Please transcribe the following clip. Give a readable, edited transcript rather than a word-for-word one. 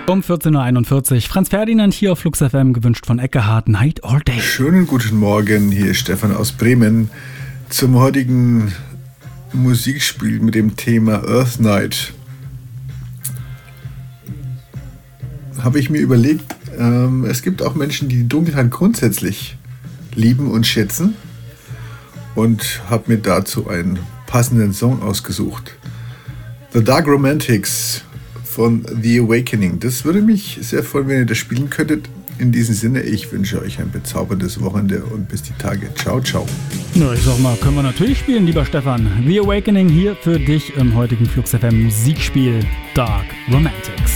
Um 14.41 Uhr. Franz Ferdinand hier auf Flux FM, gewünscht von Eckehard, Night or Day. Schönen guten Morgen, hier ist Stefan aus Bremen zum heutigen Musikspiel mit dem Thema Earth Night. Habe ich mir überlegt, es gibt auch Menschen, die die Dunkelheit grundsätzlich lieben und schätzen, und habe mir dazu einen passenden Song ausgesucht. The Dark Romantics von The Awakening. Das würde mich sehr freuen, wenn ihr das spielen könntet. In diesem Sinne, ich wünsche euch ein bezauberndes Wochenende und bis die Tage. Ciao, ciao. Na, ich sag mal, können wir natürlich spielen, lieber Stefan. The Awakening hier für dich im heutigen Flux FM Musikspiel Dark Romantics.